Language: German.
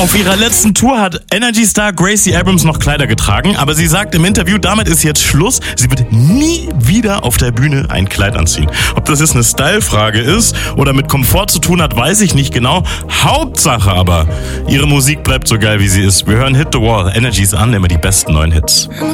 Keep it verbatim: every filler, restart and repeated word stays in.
Auf ihrer letzten Tour hat Energy Star Gracie Abrams noch Kleider getragen, aber sie sagt im Interview, damit ist jetzt Schluss. Sie wird nie wieder auf der Bühne ein Kleid anziehen. Ob das jetzt eine Style-Frage ist oder mit Komfort zu tun hat, weiß ich nicht genau. Hauptsache aber, ihre Musik bleibt so geil, wie sie ist. Wir hören Hit the Wall, Energies an, immer die besten neuen Hits.